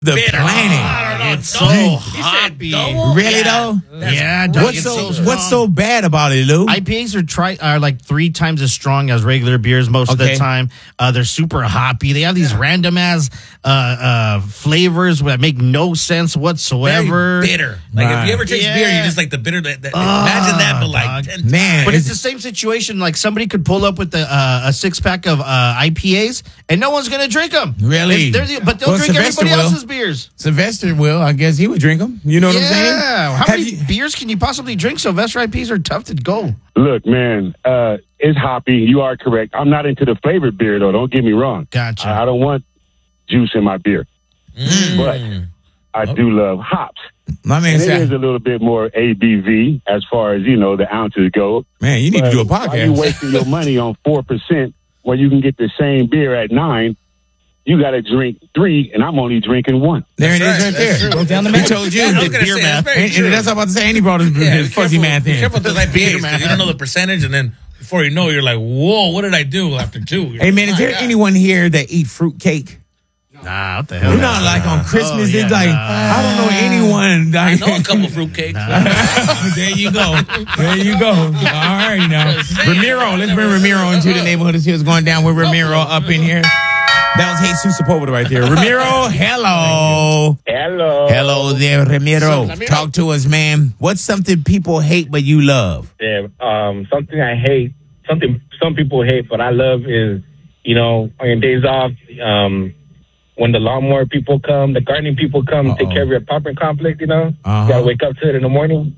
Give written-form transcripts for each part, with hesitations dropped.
the bitter. planet. It's so hoppy. Really though? Yeah. What's so bad about it, Lou? IPAs are like 3 times as strong as regular beers most of the time. They're super hoppy. They have these random ass flavors that make no sense whatsoever. Very bitter. Like if you ever taste beer, you just like the bitter. Imagine that, but like 10 man. But it's the same situation. Like somebody could pull up with a 6-pack of IPAs, and no one's gonna drink them. Really? But they'll drink Sylvester everybody will. else's beers. Sylvester will. I guess he would drink them. You know what I'm saying? Yeah. How many beers can you possibly drink? Sylvester IPAs are tough to go. Look, man, it's hoppy. You are correct. I'm not into the flavored beer, though. Don't get me wrong. Gotcha. I don't want juice in my beer. But I do love hops. My man And it said, is a little bit more ABV as far as, the ounces go. man, you need to do a Why podcast. you wasting your money on 4% when you can get the same beer at 9? You got to drink 3, and I'm only drinking 1. There it is That's right right. there. That's true. Go down the math. He told you I was the gonna beer say, math. that's very And true. that's what I'm about to say. And he brought his fuzzy math in. Be careful with those IPAs, 'cause you don't know the percentage, and then before you know, you're like, whoa, what did I do after 2? Hey, man, is there anyone here that eat fruit cake? Nah, what the hell? You know, like on Christmas, yeah, it's like, I don't know anyone. I know a couple fruitcakes. There you go. There you go. All right, now. Ramiro, let's bring Ramiro into the neighborhood to see what's going down with Ramiro up in here. That was Jesus Sepulveda right there. Ramiro, hello. Hello. Hello there, Ramiro. Talk to us, man. What's something people hate but you love? Yeah, something I hate, something some people hate, but I love is, on your days off, when the lawnmower people come, the gardening people come, take care of your apartment complex, you gotta wake up to it in the morning.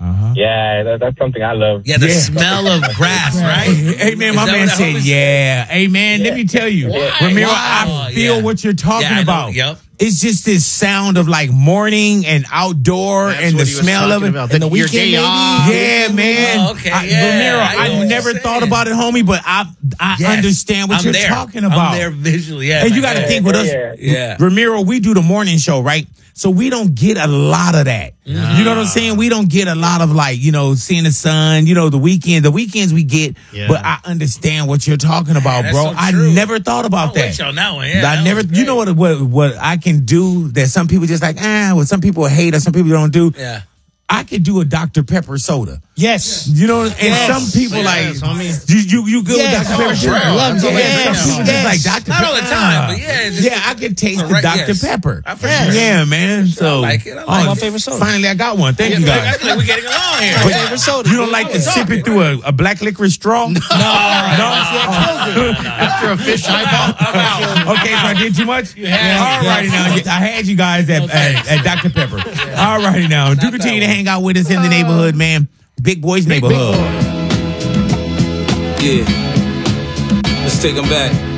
Yeah, that's something I love. Yeah, the smell of grass, right? Hey, man, my Is that man what that said, homie yeah. Hey, man, let me tell you. Ramiro, I feel what you're talking about. Yep. It's just this sound of like morning and outdoor and the smell of it. And the weekend, maybe? Yeah, man. Oh, okay, yeah. Ramiro, I know I what never you're thought saying. about it, homie, but I Yes. understand what I'm you're there. talking about. I'm there visually, yeah. And you got to think with us, Yeah. Ramiro, we do the morning show, right? So we don't get a lot of that. You know what I'm saying? We don't get a lot of like, seeing the sun, the weekend. The weekends we get, but I understand what you're talking about, that's bro. so I true. never thought about I'm that. with you on that one, yeah. I that never, was great. you know what I can do that some people just like, what some people hate or some people don't do. Yeah. I could do a Dr. Pepper soda. Yes. You know, and some people Yes, homie. you good Yes. with Dr. Pepper? Sure. Love it. Some Yes. people just like Dr. Not Pepper. all the time, but yeah. Just, Yeah, I can taste the Right, Dr. yes. Pepper. For sure. Yeah, man. So I like it. I like my favorite soda. Finally, I got one. Thank you I guys. feel like we're getting along here. But Yeah. you don't like to sip it through a black licorice straw? No. After a fish eyeball. Okay, so I did too much? All righty now. I had you guys at Dr. Pepper. All righty now. Do continue to hang out with us in the neighborhood, man. Big Boys Neighborhood. Yeah. Let's take them back.